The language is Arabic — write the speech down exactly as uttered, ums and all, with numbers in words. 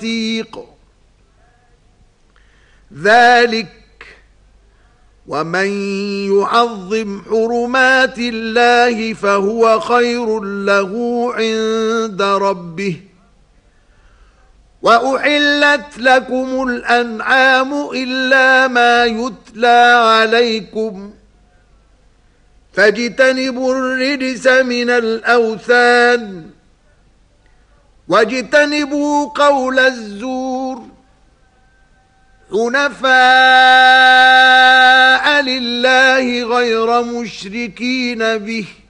التيق ذلك ومن يعظم حرمات الله فهو خير له عند ربه وأحلت لكم الأنعام إلا ما يتلى عليكم فاجتنبوا الرجس من الأوثان واجتنبوا قول الزور حنفاء لله غير مشركين به